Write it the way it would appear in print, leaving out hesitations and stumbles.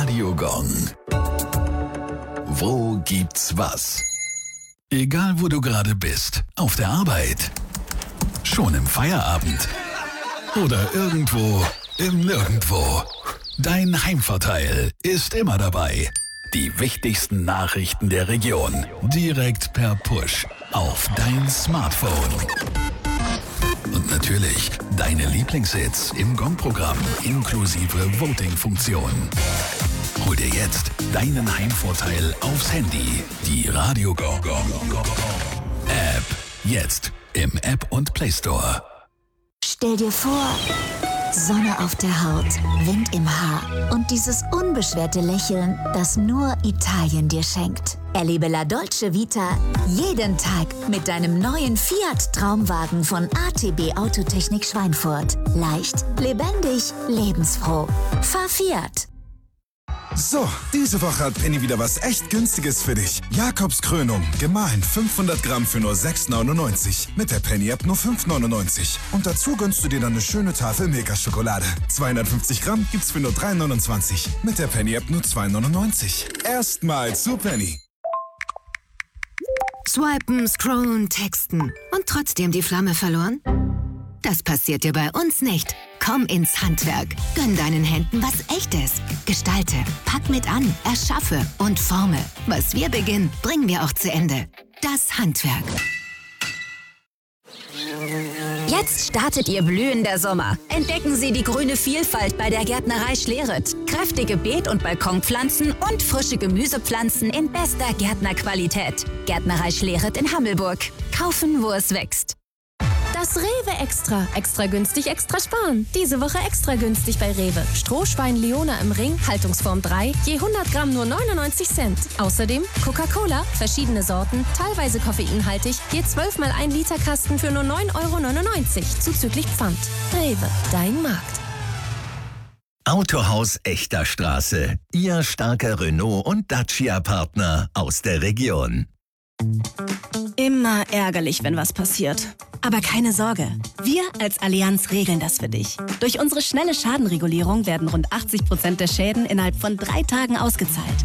Radio Gong. Wo gibt's was? Egal wo du gerade bist, auf der Arbeit, schon im Feierabend oder irgendwo im Nirgendwo. Dein Heimvorteil ist immer dabei. Die wichtigsten Nachrichten der Region direkt per Push auf dein Smartphone. Und natürlich deine Lieblingshits im Gong-Programm inklusive Voting-Funktion. Hol dir jetzt deinen Heimvorteil aufs Handy. Die Radio Gong App. Jetzt im App und Play Store. Stell dir vor, Sonne auf der Haut, Wind im Haar und dieses unbeschwerte Lächeln, das nur Italien dir schenkt. Erlebe La Dolce Vita jeden Tag mit deinem neuen Fiat Traumwagen von ATB Autotechnik Schweinfurt. Leicht, lebendig, lebensfroh. Fahr Fiat. So, diese Woche hat Penny wieder was echt Günstiges für dich. Jakobskrönung, gemahlen 500 Gramm für nur 6,99. Mit der Penny-App nur 5,99. Und dazu gönnst du dir dann eine schöne Tafel Milka-Schokolade. 250 Gramm gibt's für nur 3,29. Mit der Penny-App nur 2,99. Erstmal zu Penny. Swipen, scrollen, texten und trotzdem die Flamme verloren? Das passiert dir bei uns nicht. Komm ins Handwerk. Gönn deinen Händen was Echtes. Gestalte, pack mit an, erschaffe und forme. Was wir beginnen, bringen wir auch zu Ende. Das Handwerk. Jetzt startet Ihr blühender Sommer. Entdecken Sie die grüne Vielfalt bei der Gärtnerei Schleret. Kräftige Beet- und Balkonpflanzen und frische Gemüsepflanzen in bester Gärtnerqualität. Gärtnerei Schleret in Hammelburg. Kaufen, wo es wächst. Das Rewe Extra. Extra günstig, extra sparen. Diese Woche extra günstig bei Rewe. Strohschwein Leona im Ring, Haltungsform 3, je 100 Gramm nur 99 Cent. Außerdem Coca-Cola, verschiedene Sorten, teilweise koffeinhaltig, je 12 mal 1 Liter Kasten für nur 9,99 €, zuzüglich Pfand. Rewe, dein Markt. Autohaus Echter Straße. Ihr starker Renault- und Dacia-Partner aus der Region. Immer ärgerlich, wenn was passiert. Aber keine Sorge, wir als Allianz regeln das für dich. Durch unsere schnelle Schadenregulierung werden rund 80% der Schäden innerhalb von 3 Tagen ausgezahlt.